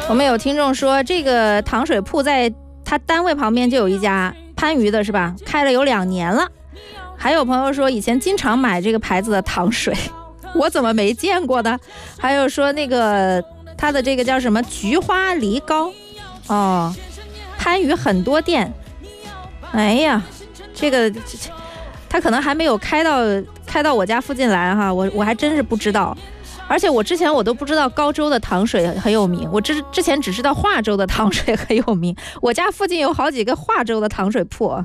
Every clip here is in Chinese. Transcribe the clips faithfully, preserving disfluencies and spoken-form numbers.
我们有听众说，这个糖水铺在他单位旁边就有一家番禺的，是吧？开了有两年了。还有朋友说，以前经常买这个牌子的糖水，我怎么没见过呢？还有说那个他的这个叫什么菊花梨膏，哦，番禺很多店。哎呀，这个他可能还没有开到开到我家附近来哈，我我还真是不知道。而且我之前我都不知道高州的糖水很有名，我之之前只知道化州的糖水很有名。我家附近有好几个化州的糖水铺。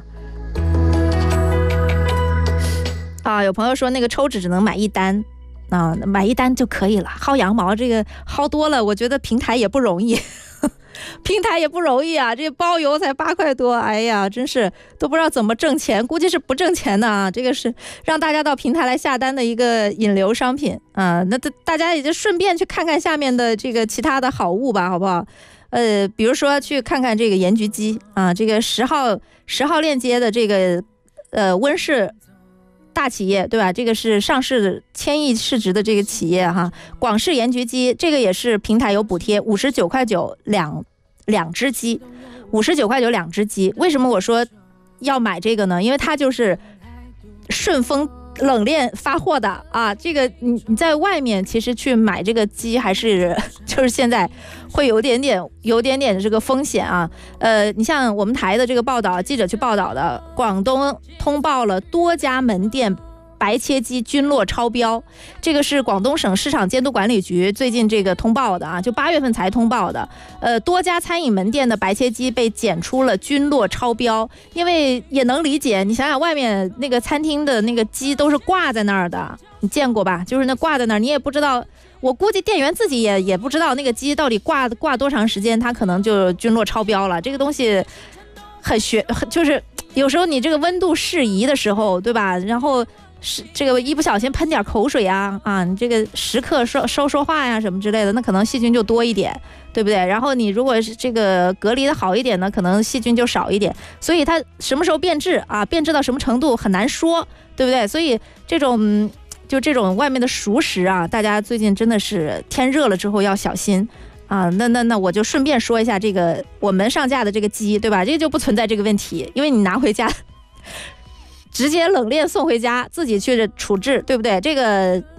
啊，有朋友说那个抽纸只能买一单，啊，买一单就可以了。薅羊毛这个薅多了，我觉得平台也不容易。平台也不容易啊，这包邮才八块多，哎呀，真是都不知道怎么挣钱，估计是不挣钱的啊。这个是让大家到平台来下单的一个引流商品啊。那大家也就顺便去看看下面的这个其他的好物吧，好不好？呃，比如说去看看这个盐焗鸡啊，这个十号十号链接的这个呃温氏大企业，对吧？这个是上市千亿市值的这个企业哈，广式盐焗鸡，这个也是平台有补贴，五十九块九两两只鸡，五十九块九两只鸡。为什么我说要买这个呢？因为它就是顺丰冷链发货的啊。这个你你在外面其实去买这个鸡，还是就是现在会有点点有点点这个风险啊。呃，你像我们台的这个报道，记者去报道的，广东通报了多家门店白切鸡菌落超标，这个是广东省市场监督管理局最近这个通报的啊，就八月份才通报的。呃，多家餐饮门店的白切鸡被检出了菌落超标，因为也能理解，你想想外面那个餐厅的那个鸡都是挂在那儿的，你见过吧？就是那挂在那儿，你也不知道。我估计店员自己也也不知道那个鸡到底挂挂多长时间，它可能就菌落超标了。这个东西很学，就是有时候你这个温度适宜的时候，对吧？然后是这个一不小心喷点口水啊啊，你这个时刻说说说话呀什么之类的，那可能细菌就多一点，对不对？然后你如果是这个隔离的好一点呢，可能细菌就少一点。所以它什么时候变质啊，变质到什么程度很难说，对不对？所以这种。就这种外面的熟食啊，大家最近真的是天热了之后要小心啊。那那那我就顺便说一下这个我们上架的这个鸡，对吧？这个就不存在这个问题，因为你拿回家直接冷链送回家，自己去处置，对不对？这个